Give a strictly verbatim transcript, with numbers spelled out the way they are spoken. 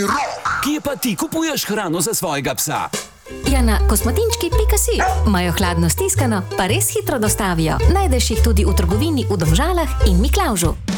Kje pa ti kupuješ hrano za svojega psa? Ja, na kosmatinčki pika si. Imajo hladno stiskano, pa res hitro dostavijo. Najdeš jih tudi v trgovini v Domžalah in Miklavžu.